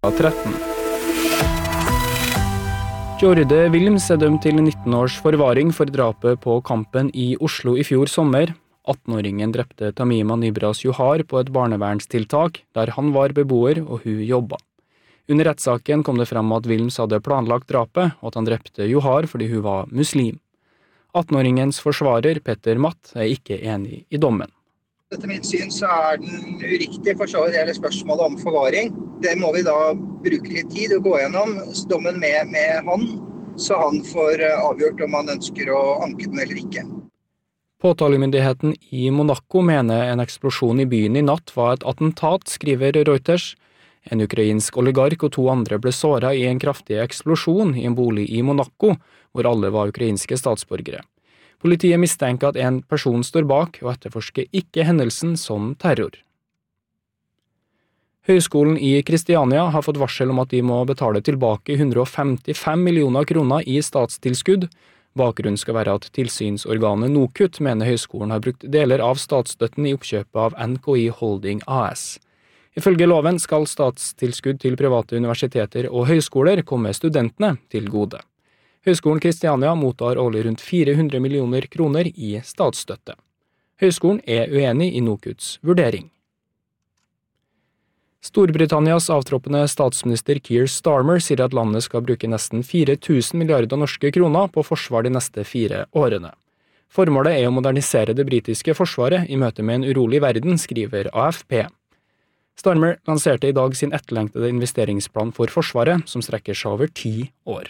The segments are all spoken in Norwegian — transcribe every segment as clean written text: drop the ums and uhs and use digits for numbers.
13. Jorde Wilms dømt til 19 års forvaring for drapet på Kampen i Oslo i fjor sommer. 18-åringen drepte Tamima Nibras Johar på et barnevernstiltak, der han var beboer og hun jobbet. Under rettssaken kom det frem at Wilms hadde planlagt drapet, og at han drepte Johar fordi hun var muslim. 18-åringens forsvarer, Petter Matt, ikke enig i dommen. Etter mitt syn så den uriktig for så vidt hele spørsmålet om forvaring. Det må vi da bruke litt tid og gå gjennom dommen med han, så han får avgjort om han ønsker å anke den eller ikke. Påtalemyndigheten i Monaco mener en eksplosjon i byen i natt var et attentat, skriver Reuters. En ukrainsk oligark og 2 andre ble såret i en kraftig eksplosjon i en bolig i Monaco, hvor alle var ukrainske statsborgere. Politiet mistenker at en person står bak, og etterforsker ikke hendelsen som terror. Høgskolen i Kristiania har fått varsel om at de må betale tilbake 155 millioner kroner i statstilskudd. Bakgrunnen skal være at tilsynsorganet NOKUT mener høgskolen har brukt deler av statsstøtten i oppkjøpet av NKI Holding AS. Ifølge loven skal statstilskudd til private universiteter og høgskoler komme studentene til gode. Høgskolen Kristiania mottar årlig rundt 400 millioner kroner i statsstøtte. Høgskolen uenig i NOKUTs vurdering. Storbritannias avtroppende statsminister Keir Starmer sier at landet skal bruke nesten 4.000 milliarder norske kroner på forsvar de neste 4 årene. Formålet å modernisere det britiske forsvaret i møte med en urolig verden, skriver AFP. Starmer lanserte i dag sin etterlengtede investeringsplan for forsvaret, som strekker seg over 10 år.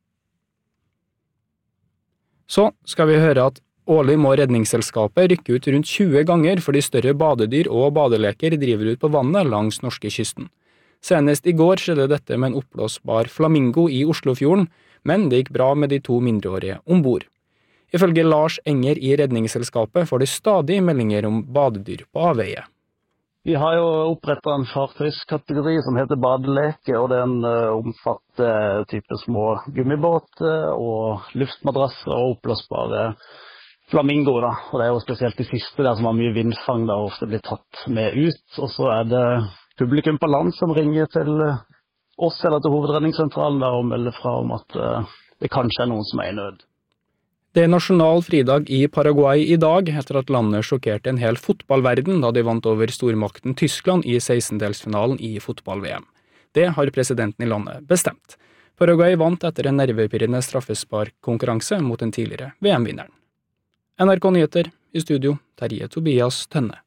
Så skal vi høre at årlig må Redningsselskapet rykke ut rundt 20 ganger fordi større badedyr og badeleker driver ut på vannet langs norskekysten. Senest i går skjedde dette med en oppblåsbar flamingo i Oslofjorden, men det gikk bra med de 2 mindreårige ombord. Ifølge Lars Enger i Redningsselskapet får de stadig meldinger om badedyr på avveie. Vi har jo opprettet en fartøyskategori som heter badeleke, og den omfatter type små gummibåter og luftmadrasser og oppblåsbare flamingoer. Og det er jo spesielt de siste der som har mye vindfang og ofte blir tatt med ut. Og så er det publikum på land som ringer til oss eller til hovedredningssentralen der og melder fra om at det kanskje er noen som er i nød. Det er nasjonal fridag i Paraguay i dag, etter at landet sjokkerte en hel fotballverden da de vant over stormakten Tyskland i 16-delsfinalen i fotball-VM. Det har presidenten i landet bestemt. Paraguay vant etter en nervepirrende straffesparkkonkurranse mot den tidligere VM-vinneren. NRK Nyheter, i studio, Terje Tobias Tønne.